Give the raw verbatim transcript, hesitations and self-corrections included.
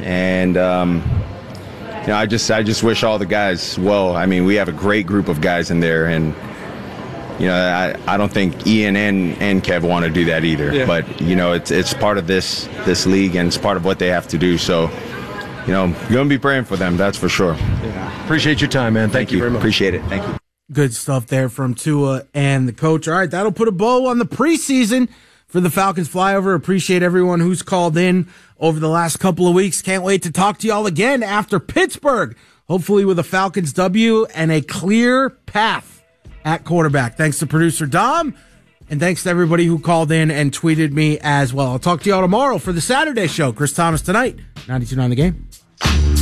and um, you know, I just I just wish all the guys well. I mean, we have a great group of guys in there, and you know, I, I don't think Ian and, and Kev want to do that either. Yeah. But you know, it's it's part of this this league, and it's part of what they have to do. So, you know, you're gonna be praying for them, that's for sure. Yeah. Appreciate your time, man. Thank, Thank you. you very much. Appreciate it. Thank you. Good stuff there from Tua and the coach. All right, that'll put a bow on the preseason for the Falcons flyover. Appreciate everyone who's called in over the last couple of weeks. Can't wait to talk to y'all again after Pittsburgh, hopefully with a Falcons W and a clear path at quarterback. Thanks to producer Dom, and thanks to everybody who called in and tweeted me as well. I'll talk to y'all tomorrow for the Saturday show. Chris Thomas tonight, ninety-two point nine The Game.